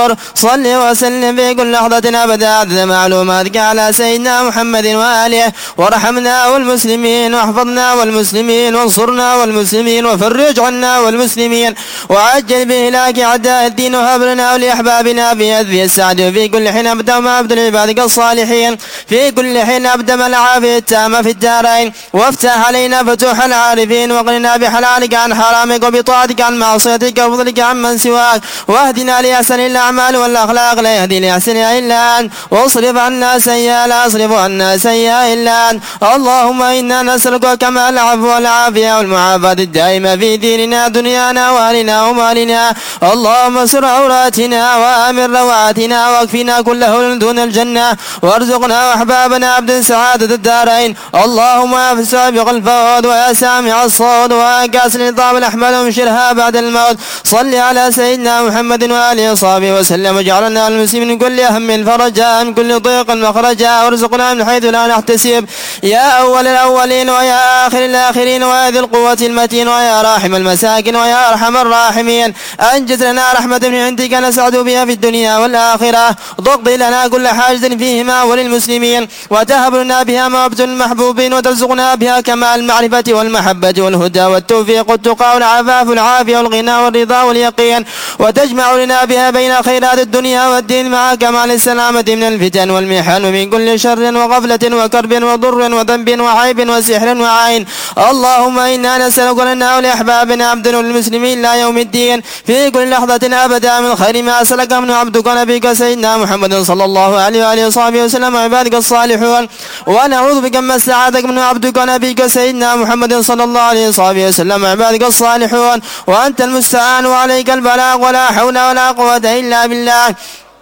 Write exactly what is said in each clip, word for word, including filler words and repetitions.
صل وسلم في كل لحظة أبدا عدد معلوماتك على سيدنا محمد وآله، وارحمنا والمسلمين، واحفظنا والمسلمين، وانصرنا والمسلمين، وفرج عنا والمسلمين، وعجل بإهلاك أعداء الدين، وهب لنا ولأحبابنا بيد السعد في كل حين أبدا مع عبد عبادك الصالحين في كل حين أبدا مع العافية التامة في الدارين، وافتح علينا فتوح العارفين، وقنا بحلالك عن حرامك، وبطاعتك عن معصيتك، وفضلك عن من سواك، واهدنا لأحسن الأعمال والأخلاق لا يهدي لأحسنها إلا أنت، واصرف عنا سيئا لا يصرف عنا سيئا إلا أنت. اللهم إنا نسألك كمال العفو والعافية والمعافاة الدائمة في ديننا دنيانا وأهلنا ومالنا. اللهم استر عوراتنا وآمن روعاتنا، واكفنا كل هول دون الجنة، وارزقنا وأحبابنا عبد سعادة الدارين. اللهم يا سابق الفوز ويا سامع الصوت ويا كاسر النظام الأحمد ومشرها بعد الموت، صل على سيدنا محمد وآله وصحبه وسلم، وجعلنا المسلمين من كل هم فرجا، من كل ضيق مخرجا، وارزقنا من حيث لا نحتسب، يا أول الأولين ويا آخر الآخرين، ويا ذي القوة المتين، ويا راحم المساكين، ويا أرحم الراحمين. أنجز لنا رحمة من عندك نسعد بها في الدنيا والآخرة، تقضي لنا كل حاجة فيهما وللمسلمين، وتهب لنا بها موهبة المحبوبين، وترزقنا بها كمال المعرفة والمحبة والهدى والتوفيق والتقى والعفاف والعافية والغنى والرضا واليقين، وتجمع لنا بها بين خيرات الدنيا والدين مع كمال السلامة من الفتن والمحن، ومن كل شر وغفلة وكرب وضر وذنب وعيب وسحر وعين. اللهم إنا نسألك لنا ولأحبابنا عبدنا المسلمين لا يوم الدين في كل لحظة أبدا من خير ما أسألك من عبدك نبيك سيدنا محمد صلى الله عليه وآله وصحبه وسلم وعبادك الصالحون، ونعوذ بك من سعادتك من عبدك نبيك سيدنا محمد صلى الله عليه وصحبه وسلم وعبادك الصالحون، وأنت المستعان وعليك البلاغ، ولا حول ولا قوة إلا بالله.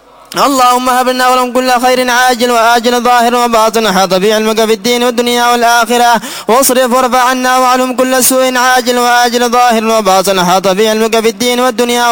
اللهم هب لنا ولهم كل خير عاجل وآجل ظاهر وباطن، أحاط بعلمك في الدين والدنيا والآخرة، واصرف وارفع عنا وعنهم كل سوء عاجل وآجل ظاهر وباطن، أحاط بعلمك في الدين والدنيا